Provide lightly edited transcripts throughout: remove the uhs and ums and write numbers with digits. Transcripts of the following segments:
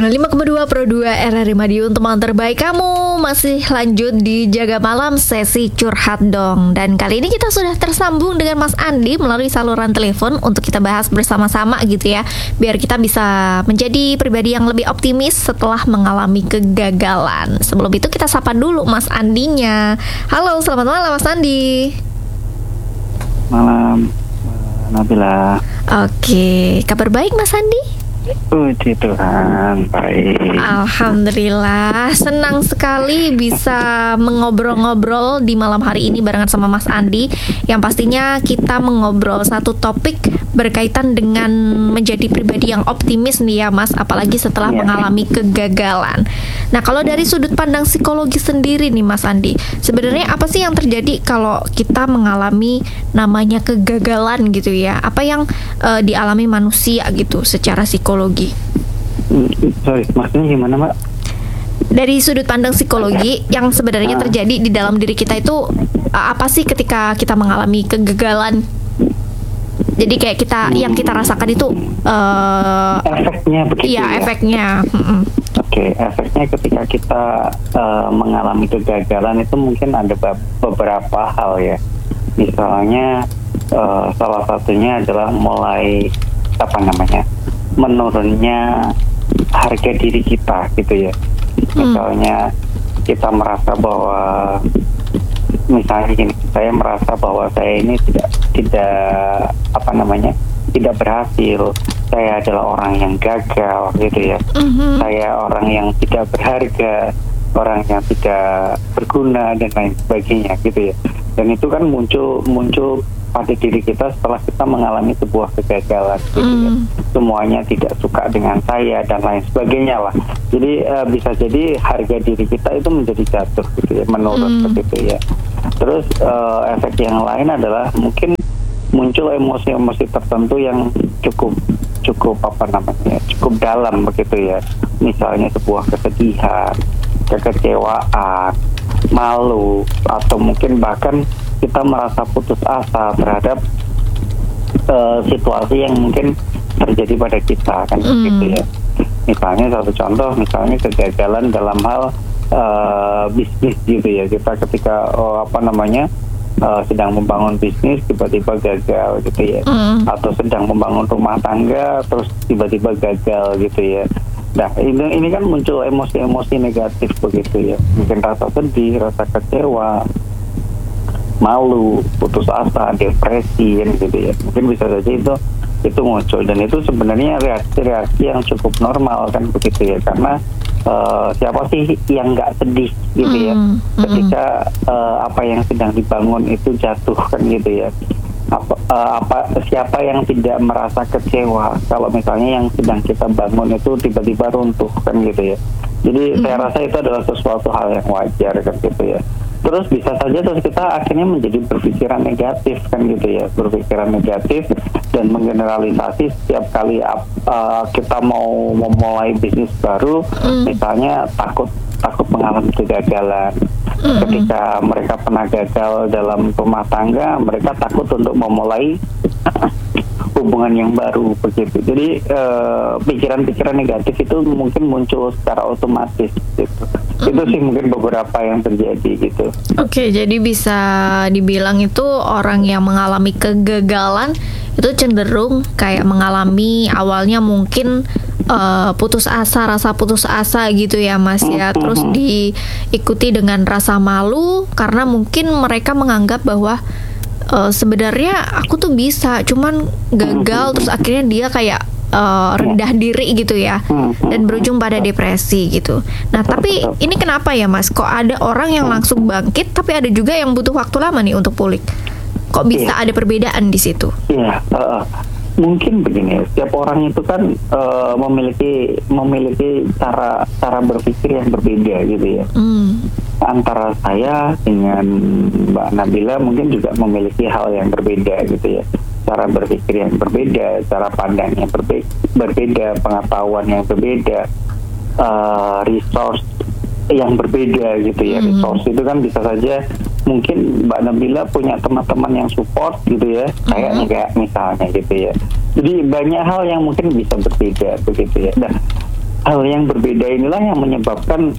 95,2 Pro 2 RRI Madiun, teman terbaik kamu. Masih lanjut di Jaga Malam sesi curhat dong. Dan kali ini kita sudah tersambung dengan Mas Andi melalui saluran telepon untuk kita bahas bersama-sama gitu ya, biar kita bisa menjadi pribadi yang lebih optimis setelah mengalami kegagalan. Sebelum itu kita sapa dulu Mas Andinya. Halo, selamat malam Mas Andi. Malam, Nabila. Oke, kabar baik Mas Andi? Puji Tuhan, baik. Alhamdulillah, senang sekali bisa mengobrol-ngobrol di malam hari ini barengan sama Mas Andi. Yang pastinya kita mengobrol satu topik berkaitan dengan menjadi pribadi yang optimis nih ya Mas, apalagi setelah mengalami kegagalan. Nah, kalau dari sudut pandang psikologi sendiri nih Mas Andi, sebenarnya apa sih yang terjadi kalau kita mengalami namanya kegagalan gitu ya? Apa yang dialami manusia gitu secara psikologi? Sorry, maksudnya gimana Mbak? Dari sudut pandang psikologi, yang sebenarnya terjadi di dalam diri kita itu apa sih ketika kita mengalami kegagalan? Jadi kayak kita yang kita rasakan itu efeknya begitu iya, ya? efeknya. Oke, efeknya ketika kita mengalami kegagalan itu mungkin ada beberapa hal ya. Misalnya salah satunya adalah mulai menurunnya harga diri kita gitu ya. Misalnya kita merasa bahwa misalnya gini, saya merasa bahwa saya ini tidak berhasil, saya adalah orang yang gagal gitu ya. Saya orang yang tidak berharga, orang yang tidak berguna dan lain sebagainya gitu ya. Dan itu kan muncul pada diri kita setelah kita mengalami sebuah kegagalan gitu ya. Semuanya tidak suka dengan saya dan lain sebagainya lah. Jadi bisa jadi harga diri kita itu menjadi jatuh gitu ya, menurun begitu ya. Terus efek yang lain adalah mungkin muncul emosi-emosi tertentu yang cukup dalam begitu ya. Misalnya sebuah kesedihan, kekecewaan, malu, atau mungkin bahkan kita merasa putus asa terhadap situasi yang mungkin terjadi pada kita kan begitu ya. Misalnya satu contoh, misalnya kegagalan dalam hal bisnis gitu ya. Kita ketika sedang membangun bisnis tiba-tiba gagal gitu ya, atau sedang membangun rumah tangga terus tiba-tiba gagal gitu ya. Nah ini kan muncul emosi-emosi negatif begitu ya, mungkin rasa sedih, rasa kecewa, malu, putus asa, depresi gitu ya. Mungkin bisa saja itu muncul, dan itu sebenarnya reaksi yang cukup normal kan begitu ya, karena siapa sih yang nggak sedih gitu ya ketika apa yang sedang dibangun itu jatuh kan gitu ya. Siapa yang tidak merasa kecewa kalau misalnya yang sedang kita bangun itu tiba-tiba runtuh kan gitu ya. Jadi saya rasa itu adalah sesuatu hal yang wajar kan gitu ya. Terus bisa saja kita akhirnya menjadi berpikiran negatif kan gitu ya, berpikiran negatif dan menggeneralisasi setiap kali kita mau memulai bisnis baru, misalnya takut mengalami kegagalan. Ketika mereka pernah gagal dalam rumah tangga, mereka takut untuk memulai hubungan yang baru begitu. Jadi pikiran-pikiran negatif itu mungkin muncul secara otomatis gitu. Itu sih mungkin beberapa yang terjadi gitu. Oke, jadi bisa dibilang itu orang yang mengalami kegagalan itu cenderung kayak mengalami awalnya mungkin rasa putus asa gitu ya Mas ya. Terus diikuti dengan rasa malu karena mungkin mereka menganggap bahwa sebenarnya aku tuh bisa, cuman gagal. Terus akhirnya dia kayak rendah diri gitu ya, dan berujung pada depresi gitu. Nah tapi ini kenapa ya Mas, kok ada orang yang langsung bangkit tapi ada juga yang butuh waktu lama nih untuk pulih? Kok bisa ada perbedaan di situ? Iya, mungkin begini, setiap orang itu kan memiliki cara berpikir yang berbeda gitu ya. Antara saya dengan Mbak Nabila mungkin juga memiliki hal yang berbeda gitu ya. Cara berpikir yang berbeda, cara pandang yang berbeda, pengetahuan yang berbeda, resource yang berbeda gitu ya. Resource itu kan bisa saja mungkin Mbak Nabila punya teman-teman yang support gitu ya, saya enggak misalnya gitu ya. Jadi banyak hal yang mungkin bisa berbeda begitu ya. Nah, hal yang berbeda inilah yang menyebabkan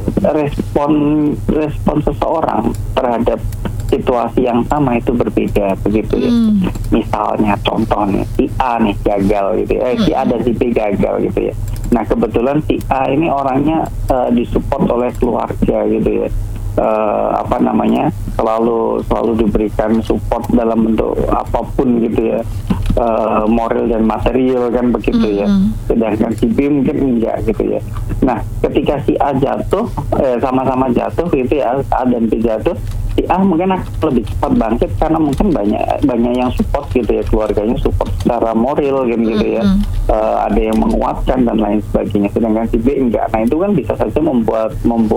respon seseorang terhadap situasi yang sama itu berbeda begitu ya. Misalnya contoh nih, si A nih gagal gitu ya, si A dan si B gagal gitu ya. Nah kebetulan si A ini orangnya disupport oleh keluarga gitu ya. Selalu diberikan support dalam bentuk apapun gitu ya, moral dan material kan begitu ya. Sedangkan si B mungkin enggak gitu ya. Nah ketika si A jatuh, sama-sama jatuh gitu ya, A dan B jatuh, si A mungkin akan lebih cepat bangkit karena mungkin banyak yang support gitu ya, keluarganya support secara moral gitu ya. Ada yang menguatkan dan lain sebagainya. Sedangkan si B enggak. Nah itu kan bisa saja membuat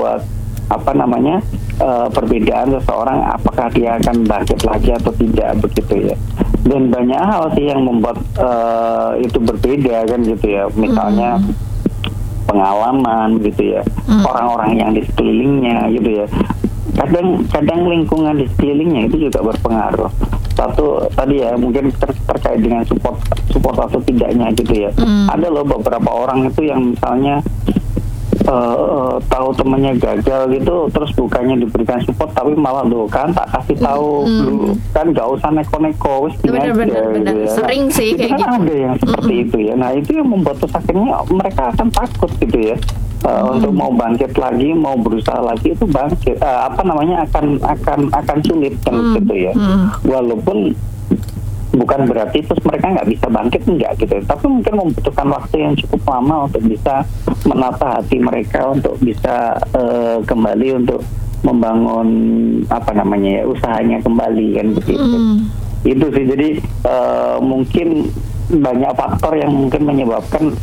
perbedaan seseorang, apakah dia akan bangkit lagi atau tidak begitu ya. Dan banyak hal sih yang membuat itu berbeda kan gitu ya. Misalnya pengalaman gitu ya, orang-orang yang di sekelilingnya gitu ya. Kadang lingkungan di sekelilingnya itu juga berpengaruh. Satu tadi ya, mungkin terkait dengan support atau tidaknya gitu ya. Ada loh beberapa orang itu yang misalnya tahu temannya gagal gitu, terus bukannya diberikan support tapi malah kan tak kasih tahu dulu, kan gak usah neko-neko, wis bener. gitu ya. Sering sih kayak gitu. Ada yang seperti itu ya. Nah itu yang membuat akhirnya mereka akan takut gitu ya, untuk mau bangkit lagi, mau berusaha lagi itu bangkit akan sulit kan gitu ya. Walaupun bukan berarti terus mereka nggak bisa bangkit, enggak gitu, tapi mungkin membutuhkan waktu yang cukup lama untuk bisa menata hati mereka, untuk bisa kembali untuk membangun usahanya kembali kan begitu. Itu sih, jadi mungkin banyak faktor yang mungkin menyebabkan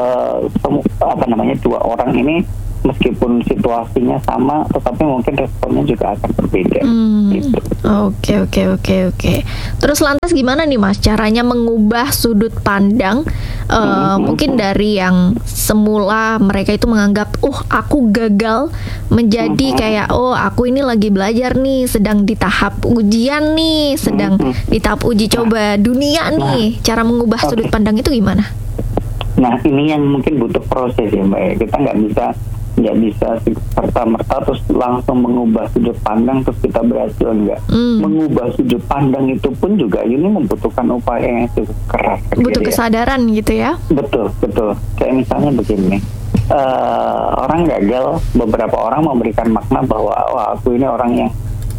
dua orang ini meskipun situasinya sama, tetapi mungkin responnya juga akan berbeda. Gitu. Oke. Terus lantas gimana nih Mas caranya mengubah sudut pandang mungkin dari yang semula mereka itu menganggap aku gagal menjadi kayak aku ini lagi belajar nih, sedang di tahap ujian nih, sedang di tahap uji coba dunia nih. Cara mengubah sudut pandang itu gimana? Nah ini yang mungkin butuh proses ya Mbak. Kita nggak bisa serta-merta terus langsung mengubah sudut pandang terus kita berhasil, enggak. Mengubah sudut pandang itu pun juga ini membutuhkan upaya yang cukup keras. Butuh kesadaran gitu ya. Betul. Kayak misalnya begini, orang gagal, beberapa orang memberikan makna bahwa aku ini orang yang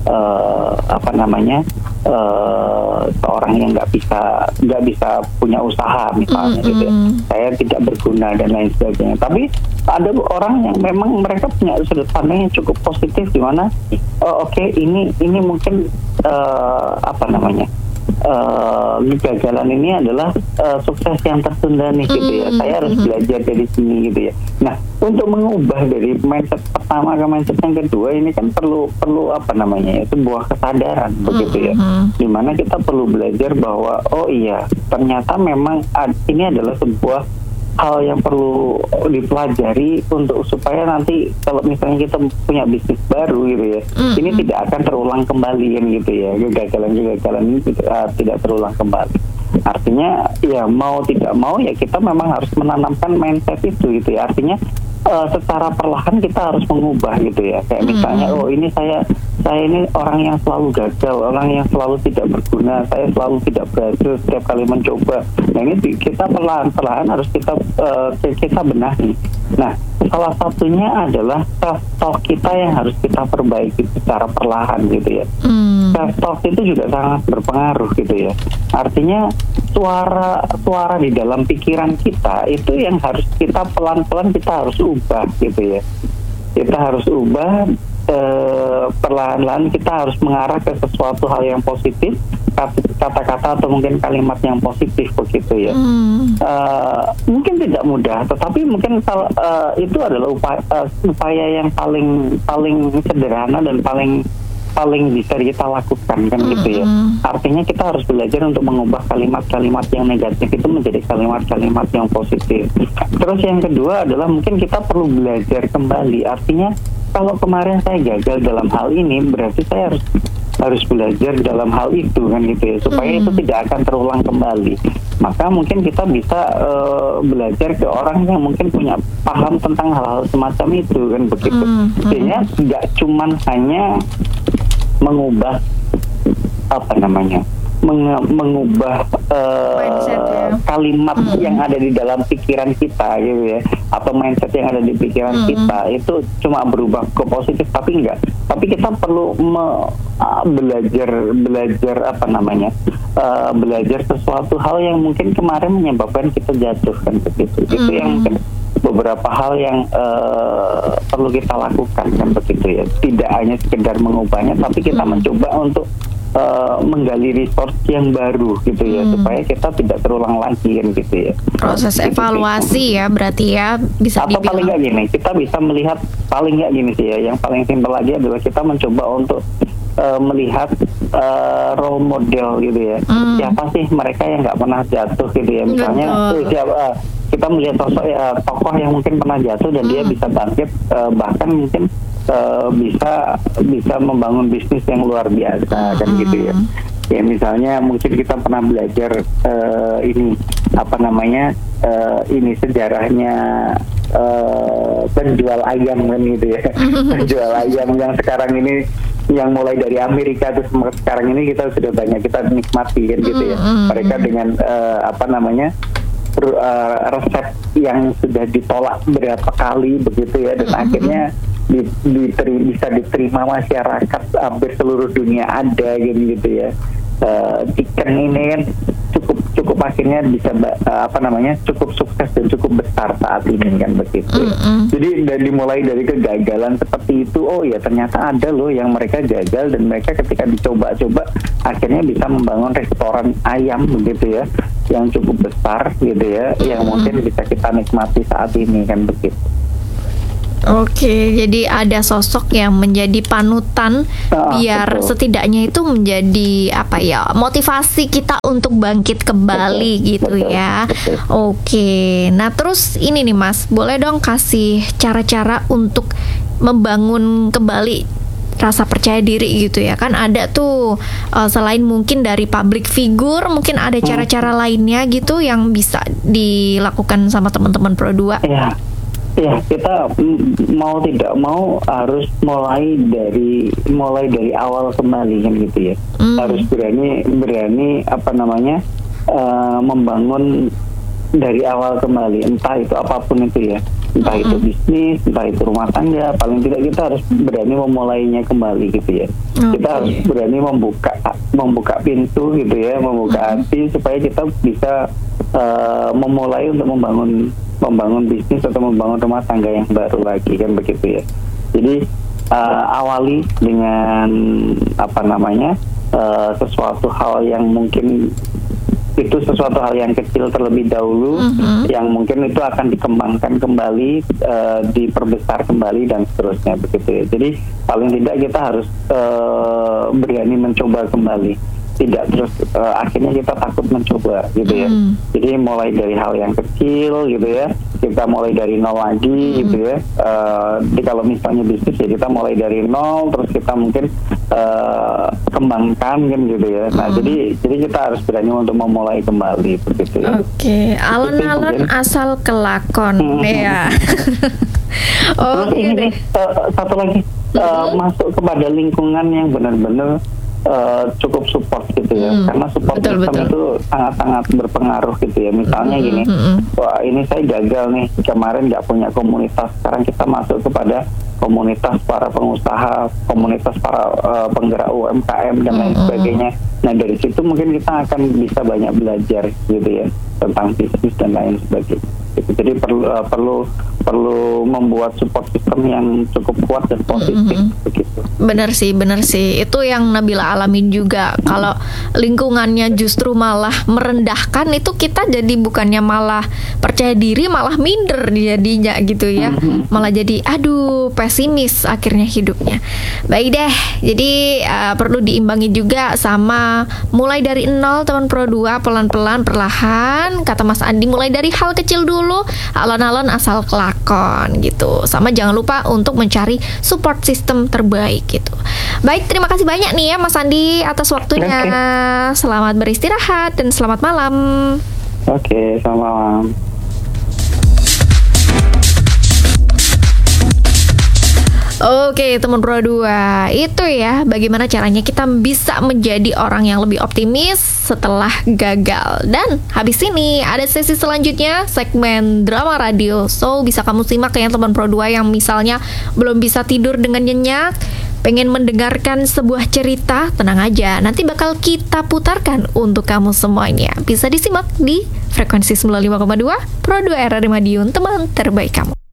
seorang yang nggak bisa punya usaha misalnya gitu ya. Saya tidak berguna dan lain sebagainya. Tapi ada orang yang memang mereka punya sudut pandang yang cukup positif, di mana ini mungkin kegagalan ini adalah sukses yang tertunda nih gitu ya. Saya harus belajar dari sini gitu ya. Nah untuk mengubah dari mindset pertama ke mindset yang kedua ini kan perlu sebuah kesadaran begitu ya, dimana kita perlu belajar bahwa ternyata memang ini adalah sebuah hal yang perlu dipelajari untuk supaya nanti kalau misalnya kita punya bisnis baru gitu ya, ini tidak akan terulang kembali kan gitu ya, kegagalan ini tidak terulang kembali. Artinya ya mau tidak mau ya kita memang harus menanamkan mindset itu gitu ya. Artinya secara perlahan kita harus mengubah gitu ya. Kayak misalnya ini saya ini orang yang selalu gagal, orang yang selalu tidak berguna, saya selalu tidak berhasil setiap kali mencoba. Nah ini kita perlahan-perlahan harus kita benahi. Nah salah satunya adalah self-talk kita yang harus kita perbaiki secara perlahan gitu ya. Self-talk itu juga sangat berpengaruh gitu ya. Artinya suara di dalam pikiran kita itu yang harus kita pelan-pelan kita harus ubah gitu ya. Kita harus ubah, perlahan-lahan kita harus mengarah ke sesuatu hal yang positif, kata-kata atau mungkin kalimat yang positif begitu ya. Mungkin tidak mudah, tetapi mungkin itu adalah upaya yang paling sederhana dan paling bisa kita lakukan kan gitu ya. Artinya kita harus belajar untuk mengubah kalimat-kalimat yang negatif itu menjadi kalimat-kalimat yang positif. Terus yang kedua adalah mungkin kita perlu belajar kembali. Artinya kalau kemarin saya gagal dalam hal ini, berarti saya harus harus belajar dalam hal itu kan gitu ya, supaya itu tidak akan terulang kembali. Maka mungkin kita bisa belajar ke orang yang mungkin punya paham tentang hal-hal semacam itu kan begitu. Sehingga nggak cuman hanya mengubah apa namanya, mengubah Mindset, ya. kalimat yang ada di dalam pikiran kita gitu ya, atau mindset yang ada di pikiran kita itu cuma berubah ke positif, tapi enggak. Tapi kita perlu belajar apa namanya, belajar sesuatu hal yang mungkin kemarin menyebabkan kita jatuh kan begitu. Itu yang mungkin beberapa hal yang perlu kita lakukan kan begitu ya. Tidak hanya sekedar mengubahnya, tapi kita mencoba untuk menggali resource yang baru gitu ya, supaya kita tidak terulang lagi kan gitu ya. Proses evaluasi ya berarti ya, bisa atau paling nggak gini, kita bisa melihat paling nggak gini sih ya, yang paling simpel lagi adalah kita mencoba untuk melihat role model gitu ya. Siapa sih mereka yang nggak pernah jatuh gitu ya, misalnya siapa, kita melihat sosok tokoh yang mungkin pernah jatuh dan dia bisa bangkit, bahkan mungkin bisa membangun bisnis yang luar biasa kan gitu ya. Ya misalnya mungkin kita pernah belajar ini apa namanya, ini sejarahnya penjual ayam kan gitu ya. Penjual ayam yang sekarang ini, yang mulai dari Amerika terus sekarang ini kita sudah banyak kita nikmati kan gitu ya. Mereka dengan apa namanya, resep yang sudah ditolak berapa kali begitu ya, dan akhirnya bisa diterima masyarakat hampir seluruh dunia ada gitu ya. Chicken ini kan cukup akhirnya bisa apa namanya, cukup sukses dan cukup besar saat ini kan begitu. Jadi dimulai dari kegagalan seperti itu, oh ya ternyata ada loh yang mereka gagal dan mereka ketika dicoba-coba akhirnya bisa membangun restoran ayam begitu ya, yang cukup besar gitu ya, yang mungkin bisa kita nikmati saat ini kan begitu. Oke, jadi ada sosok yang menjadi panutan biar betul. setidaknya itu menjadi apa ya, motivasi kita untuk bangkit kembali gitu ya. Oke, nah terus ini nih Mas, boleh dong kasih cara-cara untuk membangun kembali rasa percaya diri gitu ya. Kan ada tuh selain mungkin dari public figure, mungkin ada cara-cara lainnya gitu yang bisa dilakukan sama teman-teman Pro2. Ya, kita mau tidak mau harus mulai dari awal kembali kan gitu ya. Harus berani apa namanya, membangun dari awal kembali, entah itu apapun itu ya, entah itu bisnis, entah itu rumah tangga. Paling tidak kita harus berani memulainya kembali gitu ya. Kita harus berani membuka pintu gitu ya, membuka hati supaya kita bisa memulai untuk membangun bisnis atau membangun rumah tangga yang baru lagi kan begitu ya. Jadi awali dengan apa namanya, sesuatu hal yang mungkin itu sesuatu hal yang kecil terlebih dahulu, yang mungkin itu akan dikembangkan kembali, diperbesar kembali dan seterusnya begitu ya. Jadi paling tidak kita harus berani mencoba kembali. Tidak terus akhirnya kita takut mencoba gitu ya. Jadi mulai dari hal yang kecil gitu ya, kita mulai dari nol lagi gitu ya. Jadi kalau misalnya bisnis ya kita mulai dari nol, terus kita mungkin kembangkan kan gitu ya. Nah jadi kita harus berani untuk memulai kembali begitu ya. Oke, alon-alon asal kelakon ya. Terus ini satu lagi, masuk kepada lingkungan yang benar-benar cukup support gitu ya, karena support system itu sangat-sangat berpengaruh gitu ya. Misalnya gini, wah ini saya gagal nih kemarin nggak punya komunitas, sekarang kita masuk kepada komunitas para pengusaha, komunitas para penggerak UMKM dan lain sebagainya. Nah dari situ mungkin kita akan bisa banyak belajar gitu ya tentang bisnis dan lain sebagainya. Jadi perlu membuat support system yang cukup kuat dan positif begitu. Benar sih, itu yang Nabila alamin juga. Kalau lingkungannya justru malah merendahkan, itu kita jadi bukannya malah percaya diri, malah minder jadinya gitu ya. Malah jadi aduh pesimis akhirnya hidupnya. Baik deh, jadi perlu diimbangi juga sama mulai dari nol teman Pro2, pelan-pelan perlahan. Kata Mas Andi mulai dari hal kecil dulu, alon-alon asal kelakon gitu. Sama jangan lupa untuk mencari support system terbaik gitu. Baik, terima kasih banyak nih ya Mas Andi atas waktunya. Selamat beristirahat dan selamat malam. Oke, selamat malam. Oke, teman Pro 2, itu ya bagaimana caranya kita bisa menjadi orang yang lebih optimis setelah gagal. Dan habis ini ada sesi selanjutnya, segmen drama radio. So, bisa kamu simak ya teman Pro 2 yang misalnya belum bisa tidur dengan nyenyak, pengen mendengarkan sebuah cerita, tenang aja, nanti bakal kita putarkan untuk kamu semuanya. Bisa disimak di frekuensi 95,2 Pro 2 era Madiun, teman terbaik kamu.